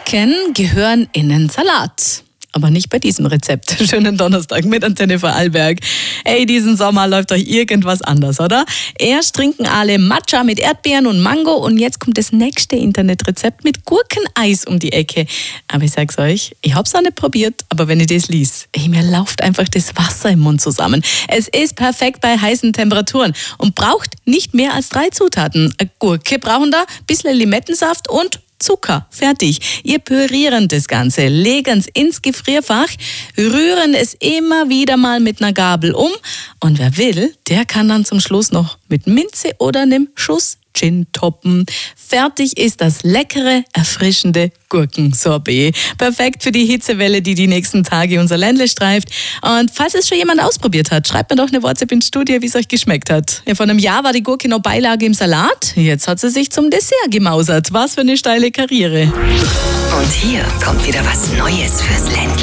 Gurken gehören in den Salat. Aber nicht bei diesem Rezept. Schönen Donnerstag mit Antenne Vorarlberg. Ey, diesen Sommer läuft euch irgendwas anders, oder? Erst trinken alle Matcha mit Erdbeeren und Mango und jetzt kommt das nächste Internetrezept mit Gurkeneis um die Ecke. Aber ich sag's euch, ich hab's auch nicht probiert, aber wenn ich das lies, mir läuft einfach das Wasser im Mund zusammen. Es ist perfekt bei heißen Temperaturen und braucht nicht mehr als 3 Zutaten. Eine Gurke brauchen da, ein bisschen Limettensaft und Zucker. Fertig. Ihr pürieren das Ganze, legen es ins Gefrierfach, rühren es immer wieder mal mit einer Gabel um und wer will, der kann dann zum Schluss noch mit Minze oder einem Schuss Gin toppen. Fertig ist das leckere, erfrischende Gurkensorbet. Perfekt für die Hitzewelle, die nächsten Tage unser Ländle streift. Und falls es schon jemand ausprobiert hat, schreibt mir doch eine WhatsApp ins Studio, wie es euch geschmeckt hat. Ja, vor einem Jahr war die Gurke noch Beilage im Salat. Jetzt hat sie sich zum Dessert gemausert. Was für eine steile Karriere. Und hier kommt wieder was Neues fürs Ländle.